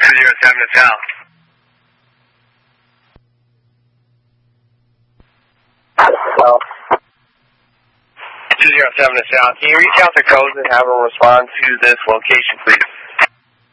207 to South. Well, 207 to South. Can you reach out to codes and have them respond to this location, please?